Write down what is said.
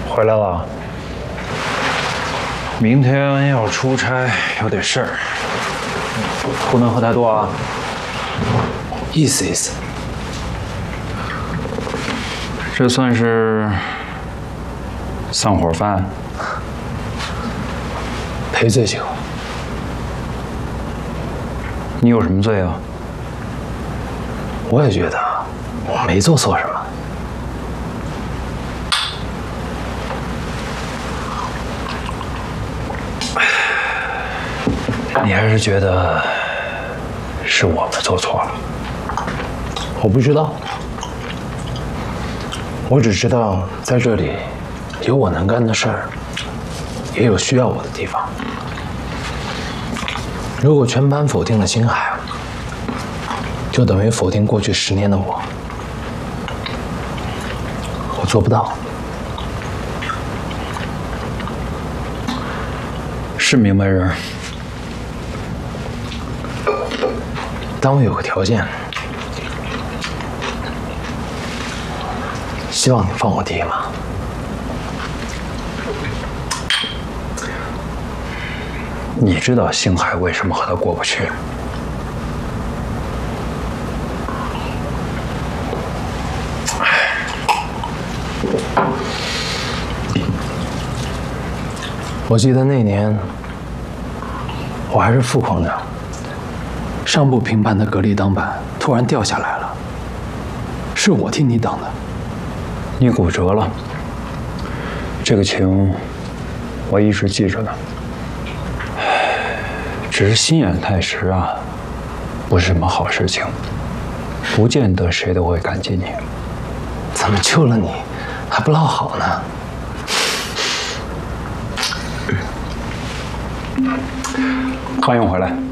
回来了。明天要出差，有点事儿，不能喝太多啊。 意思意思。 这算是散伙饭， 赔罪酒。 你有什么罪啊？ 我也觉得我没做错什么。 你还是觉得是我们做错了？ 我不知道，我只知道在这里有我能干的事儿，也有需要我的地方。如果全班否定了星海，就等于否定过去10年的我。我做不到。 是明白人。 但我有个条件，希望你放我第一马。 你知道星海为什么和他过不去？ 我记得那年，我还是副矿长，上部平盘的格力挡板突然掉下来了，是我替你挡的。 你骨折了，这个情我一直记着呢。只是心眼太实啊，不是什么好事情，不见得谁都会感激你。 怎么救了你，还不落好呢？ 欢迎回来。